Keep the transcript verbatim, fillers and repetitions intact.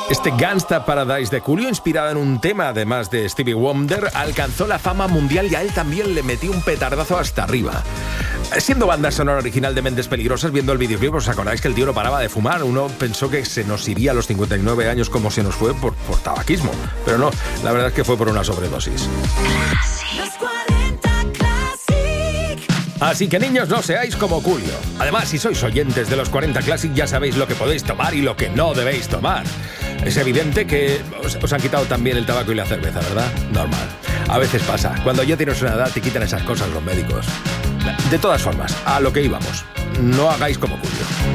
Este Gangsta Paradise de Coolio, inspirado en un tema además de Stevie Wonder, alcanzó la fama mundial y a él también le metió un petardazo hasta arriba. Siendo banda sonora original de Mentes Peligrosas, viendo el videoclip, ¿os acordáis que el tío no paraba de fumar? Uno pensó que se nos iría a los cincuenta y nueve años como se nos fue por, por tabaquismo. Pero no, la verdad es que fue por una sobredosis. Así que, niños, no seáis como Coolio. Además, si sois oyentes de los cuarenta Classic, ya sabéis lo que podéis tomar y lo que no debéis tomar. Es evidente que os, os han quitado también el tabaco y la cerveza, ¿verdad? Normal. A veces pasa. Cuando ya tienes una edad, te quitan esas cosas los médicos. De todas formas, a lo que íbamos. No hagáis como Coolio.